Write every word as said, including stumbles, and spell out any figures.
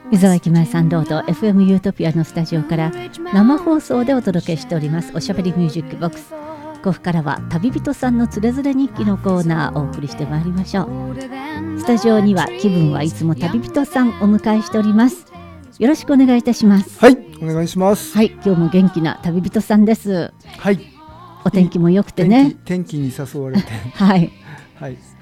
湯沢駅前サンロード エフエム ユートピアのスタジオから生放送でお届けしておりますおしゃべりミュージックボックス。ここからは旅人さんのつれづれ日記のコーナーをお送りしてまいりましょう。スタジオには気分はいつも旅人さんお迎えしております。よろしくお願いいたします。 はい、お願いします。 はい、今日も元気な旅人さんです。 はい、 お天気も良くてね、 天気、天気に誘われてはい、 はい、